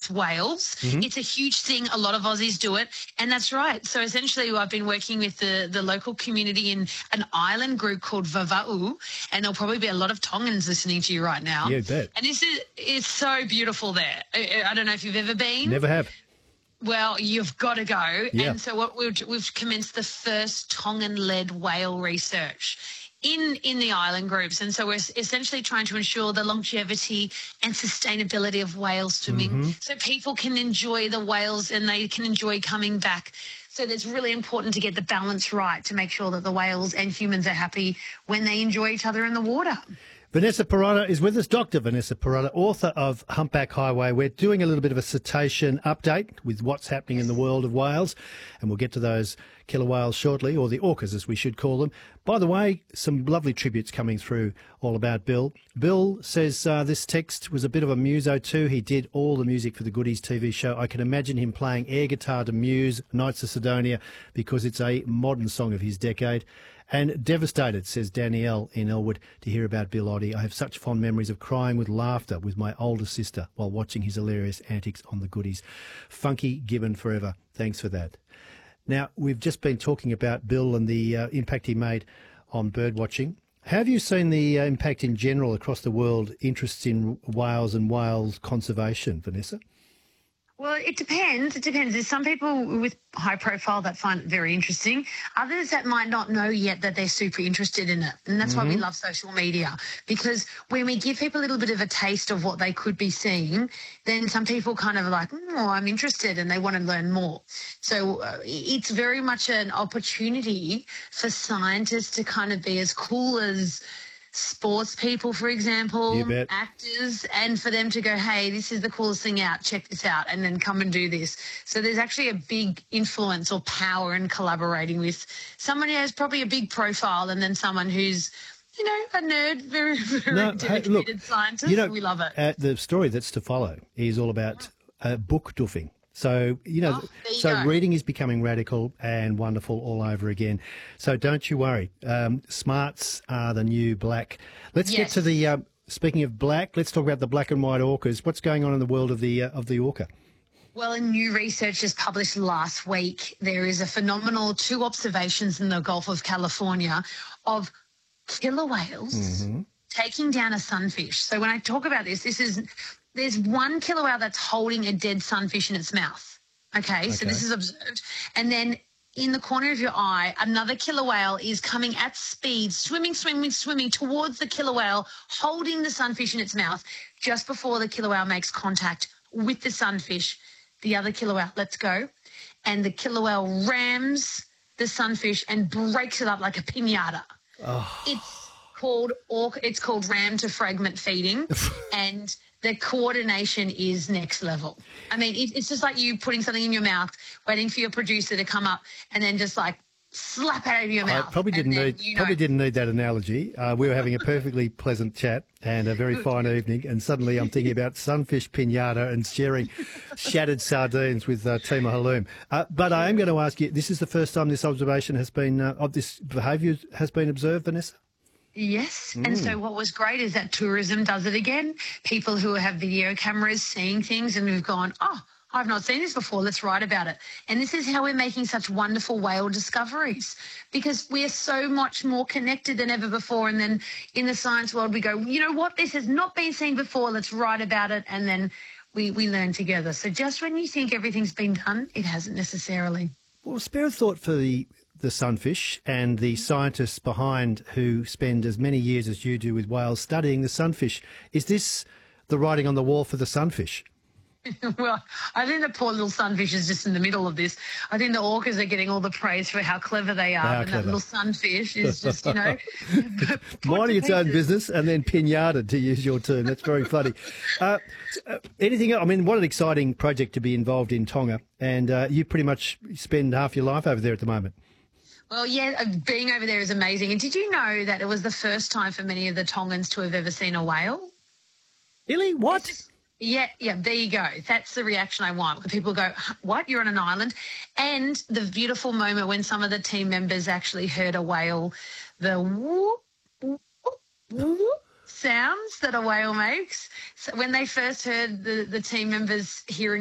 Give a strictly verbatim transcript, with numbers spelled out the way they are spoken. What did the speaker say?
with whales. Mm-hmm. It's a huge thing. A lot of Aussies do it, and that's right. So essentially, I've been working with the, the local community in an island group called Vava'u, and there'll probably be a lot of Tongans listening to you right now. Yeah, you bet. And this is it's so beautiful there. I, I don't know if you've ever been. Never have. Well, you've got to go. Yeah. And so what we've, we've commenced the first Tongan-led whale research in in the island groups. And so we're essentially trying to ensure the longevity and sustainability of whale swimming Mm-hmm. so people can enjoy the whales and they can enjoy coming back. So it's really important to get the balance right to make sure that the whales and humans are happy when they enjoy each other in the water. Vanessa Perrotta is with us, Doctor Vanessa Perrotta, author of Humpback Highway. We're doing a little bit of a cetacean update with what's happening in the world of whales, and we'll get to those killer whales shortly, or the orcas as we should call them. By the way, some lovely tributes coming through all about Bill. Bill says uh, this text was a bit of a muso too. He did all the music for the Goodies T V show. I can imagine him playing air guitar to Muse, Knights of Sidonia, because it's a modern song of his decade. And devastated, says Danielle in Elwood, to hear about Bill Oddie. I have such fond memories of crying with laughter with my older sister while watching his hilarious antics on the Goodies. Funky Gibbon forever. Thanks for that. Now, we've just been talking about Bill and the uh, impact he made on bird watching. Have you seen the uh, impact in general across the world, interests in whales and whale conservation, Vanessa? Well, it depends. It depends. There's some people with high profile that find it very interesting. Others that might not know yet that they're super interested in it. And that's mm-hmm. why we love social media, because when we give people a little bit of a taste of what they could be seeing, then some people kind of are like, oh, I'm interested, and they want to learn more. So uh, it's very much an opportunity for scientists to kind of be as cool as sports people, for example, actors, and for them to go, hey, this is the coolest thing out, check this out, and then come and do this. So there's actually a big influence or power in collaborating with someone who has probably a big profile and then someone who's, you know, a nerd, very, very no, dedicated hey, look, scientist. You know, we love it. Uh, the story that's to follow is all about uh, book doofing. So, you know, oh, you so go. reading is becoming radical and wonderful all over again. So don't you worry. Um, smarts are the new black. Let's yes. get to the, uh, speaking of black, let's talk about the black and white orcas. What's going on in the world of the uh, of the orca? Well, in new research just published last week, there is a phenomenal two observations in the Gulf of California of killer whales mm-hmm. taking down a sunfish. So when I talk about this, this is... there's one killer whale that's holding a dead sunfish in its mouth. Okay, okay, so this is observed. And then in the corner of your eye, another killer whale is coming at speed, swimming, swimming, swimming towards the killer whale, holding the sunfish in its mouth. Just before the killer whale makes contact with the sunfish, the other killer whale lets go, and the killer whale rams the sunfish and breaks it up like a piñata. Oh. It's called orca, it's called ram to fragment feeding, and the coordination is next level. I mean, it, it's just like you putting something in your mouth, waiting for your producer to come up and then just like slap it out of your mouth. I probably didn't need you know. probably didn't need that analogy. Uh, we were having a perfectly pleasant chat and a very fine evening, and suddenly I'm thinking about sunfish piñata and sharing shattered sardines with uh, Tima Halloum. Uh, but I am going to ask you: this is the first time this observation has been uh, of this behaviour has been observed, Vanessa? Yes, mm. and so what was great is that tourism does it again. People who have video cameras seeing things and who've gone, oh, I've not seen this before, let's write about it. And this is how we're making such wonderful whale discoveries, because we are so much more connected than ever before. And then in the science world, we go, you know what, this has not been seen before, let's write about it. And then we, we learn together. So just when you think everything's been done, it hasn't necessarily. Well, spare a thought for the the sunfish and the scientists behind who spend as many years as you do with whales studying the sunfish. Is this the writing on the wall for the sunfish? Well, I think the poor little sunfish is just in the middle of this. I think the orcas are getting all the praise for how clever they are, they are and clever. That little sunfish is just, you know... minding its own business and then piñata, to use your term. That's very funny. Uh, uh, anything else? I mean, what an exciting project to be involved in, Tonga, and uh, you pretty much spend half your life over there at the moment. Well, yeah, being over there is amazing. And did you know that it was the first time for many of the Tongans to have ever seen a whale? Really? What? Just, yeah, yeah, there you go. That's the reaction I want. People go, what? You're on an island? And the beautiful moment when some of the team members actually heard a whale, the whoop, whoop, whoop sounds that a whale makes. So when they first heard the, the team members hearing